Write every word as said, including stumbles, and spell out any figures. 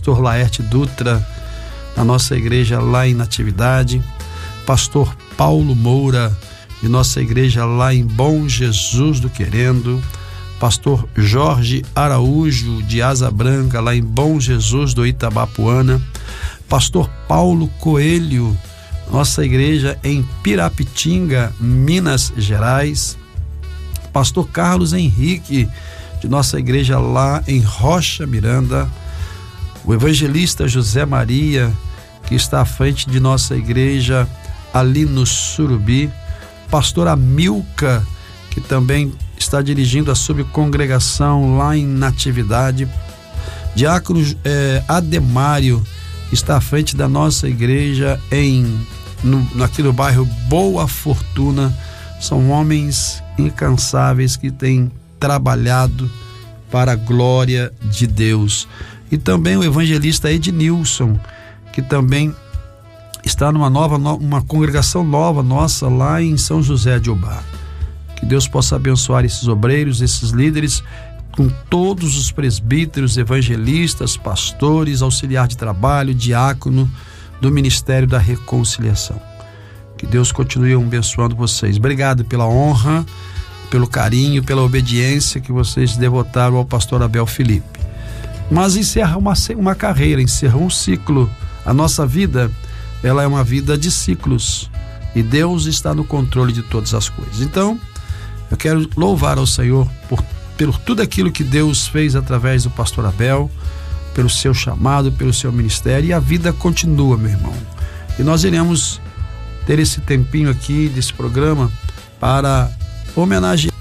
pastor Laerte Dutra, na nossa igreja lá em Natividade, pastor Paulo Moura, de nossa igreja lá em Bom Jesus do Querendo, pastor Jorge Araújo, de Asa Branca, lá em Bom Jesus do Itabapuana, pastor Paulo Coelho, nossa igreja em Pirapitinga, Minas Gerais, pastor Carlos Henrique, de nossa igreja lá em Rocha Miranda, o evangelista José Maria, que está à frente de nossa igreja ali no Surubi, pastor Amilca, que também está dirigindo a subcongregação lá em Natividade, diácono eh, Ademário, que está à frente da nossa igreja em, no, aqui no bairro Boa Fortuna. São homens incansáveis que têm trabalhado para a glória de Deus. E também o evangelista Ednilson, que também está numa nova, uma congregação nova nossa lá em São José de Ubá. Que Deus possa abençoar esses obreiros, esses líderes, com todos os presbíteros, evangelistas, pastores, auxiliar de trabalho, diácono do Ministério da Reconciliação. Que Deus continue abençoando vocês. Obrigado pela honra, pelo carinho, pela obediência que vocês devotaram ao pastor Abel Felipe. Mas encerra uma, uma carreira, encerra um ciclo. A nossa vida, ela é uma vida de ciclos, e Deus está no controle de todas as coisas. Então, eu quero louvar ao Senhor por, por tudo aquilo que Deus fez através do pastor Abel, pelo seu chamado, pelo seu ministério, e a vida continua, meu irmão. E nós iremos ter esse tempinho aqui desse programa para homenagear